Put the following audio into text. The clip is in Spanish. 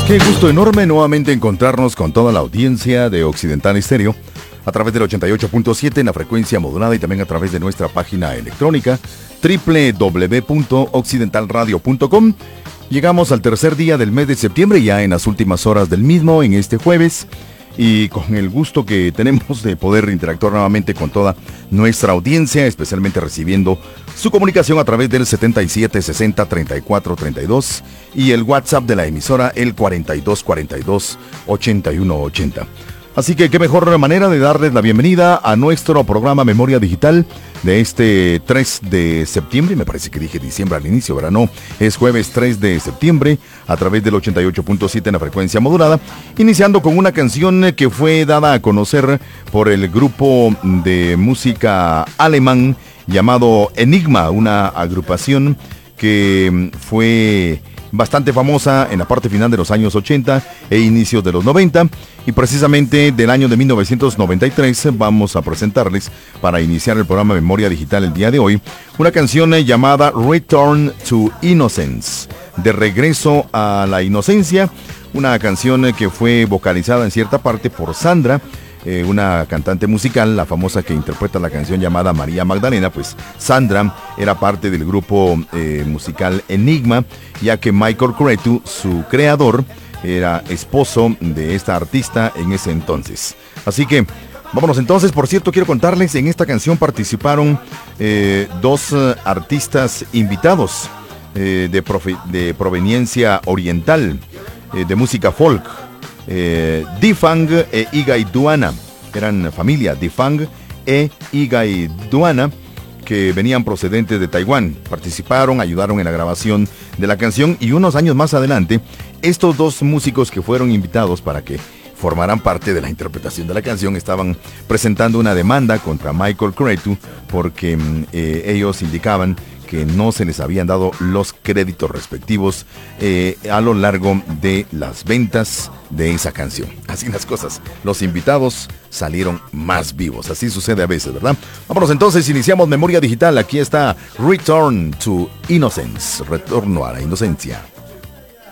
Qué gusto enorme nuevamente encontrarnos con toda la audiencia de Occidental Estéreo a través del 88.7 en la frecuencia modulada y también a través de nuestra página electrónica www.occidentalradio.com. Llegamos al tercer día del mes de septiembre, ya en las últimas horas del mismo, en este jueves, y con el gusto que tenemos de poder interactuar nuevamente con toda nuestra audiencia, especialmente recibiendo su comunicación a través del 7760-3432 y el WhatsApp de la emisora, el 4242-8180. Así que qué mejor manera de darles la bienvenida a nuestro programa Memoria Digital de este 3 de septiembre. Me parece que dije diciembre al inicio, ¿verdad? No, es jueves 3 de septiembre a través del 88.7 en la frecuencia modulada. Iniciando con una canción que fue dada a conocer por el grupo de música alemán llamado Enigma, una agrupación que fue bastante famosa en la parte final de los años 80 e inicios de los 90, y precisamente del año de 1993 vamos a presentarles, para iniciar el programa Memoria Digital el día de hoy, una canción llamada Return to Innocence, de regreso a la inocencia, una canción que fue vocalizada en cierta parte por Sandra, una cantante musical, la famosa que interpreta la canción llamada María Magdalena. Pues Sandra era parte del grupo musical Enigma, ya que Michael Cretu, su creador, era esposo de esta artista en ese entonces. Así que vámonos entonces. Por cierto, quiero contarles, en esta canción participaron dos artistas invitados de proveniencia oriental, de música folk. Difang e Igai Duana, eran familia Difang e Igai Duana, que venían procedentes de Taiwán. Participaron, ayudaron en la grabación de la canción, y unos años más adelante, estos dos músicos que fueron invitados para que formaran parte de la interpretación de la canción estaban presentando una demanda contra Michael Cretu porque ellos indicaban que no se les habían dado los créditos respectivos a lo largo de las ventas de esa canción. Así las cosas, los invitados salieron más vivos. Así sucede a veces, ¿verdad? Vámonos entonces, iniciamos Memoria Digital. Aquí está Return to Innocence, retorno a la inocencia.